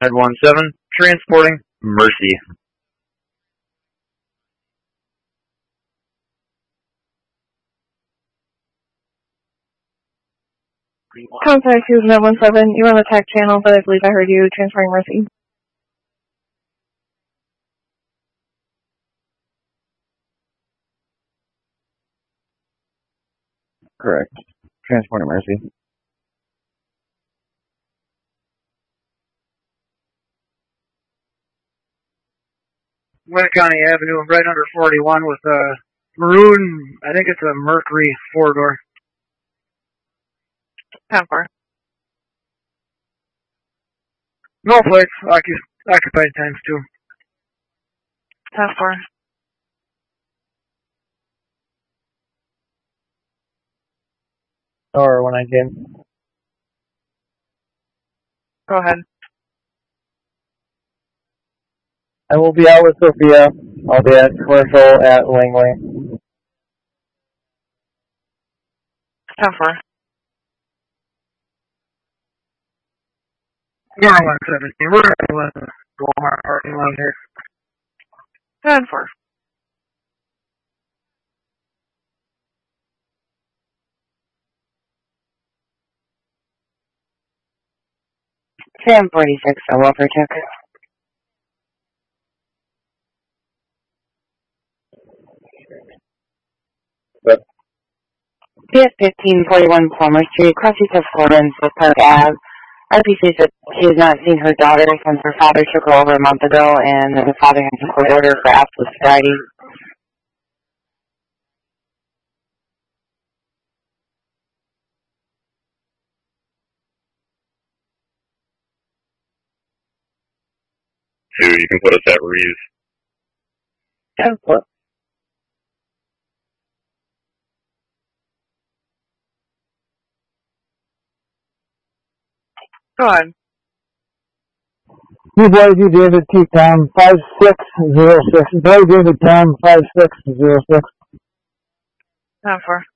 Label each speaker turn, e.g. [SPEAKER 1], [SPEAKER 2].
[SPEAKER 1] 917, transporting Mercy.
[SPEAKER 2] Contact 917, you're on the TAC channel, but I believe I heard you transferring Mercy.
[SPEAKER 3] Correct. Transporting Mercy.
[SPEAKER 4] Gwinnett County Avenue, right under 41 with a maroon, I think it's a Mercury 4-door.
[SPEAKER 2] 10-4.
[SPEAKER 4] No flights, occupied times 2.
[SPEAKER 2] 10-4.
[SPEAKER 3] Or 119.
[SPEAKER 2] Go ahead.
[SPEAKER 3] I will be out with Sophia. I'll be at commercial at Langley.
[SPEAKER 2] 10-4.
[SPEAKER 4] We're on 117. We're at the Walmart parking lot here.
[SPEAKER 2] 10-4.
[SPEAKER 5] Sam 46, a welfare check. PS 1541 Palmer Street, Crossy of Florence, with Park Ave. RPC said she has not seen her daughter since her father took her over a month ago, and the father has a court order for absolute sobriety.
[SPEAKER 1] So you can put us at Reeves.
[SPEAKER 5] 10-4.
[SPEAKER 2] Go ahead.
[SPEAKER 3] BYD David T. Tom 5606. Boy David Tom 5606.
[SPEAKER 2] 10-4.